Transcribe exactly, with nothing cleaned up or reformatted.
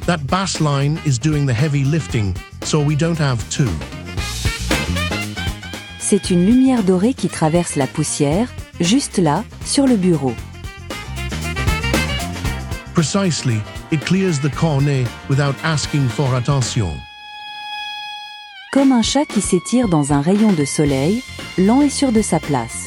That bass line is doing the heavy lifting, so we don't have to. C'est une lumière dorée qui traverse la poussière, juste là, sur le bureau. Precisely, it clears the cornet without asking for attention. Comme un chat qui s'étire dans un rayon de soleil, lent et sûr de sa place.